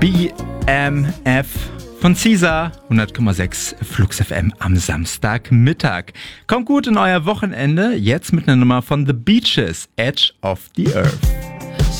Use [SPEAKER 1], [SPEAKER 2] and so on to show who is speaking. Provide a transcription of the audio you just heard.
[SPEAKER 1] BMF von Caesar, 100,6 Flux FM am Samstagmittag. Kommt gut in euer Wochenende, jetzt mit einer Nummer von The Beaches, Edge of the Earth.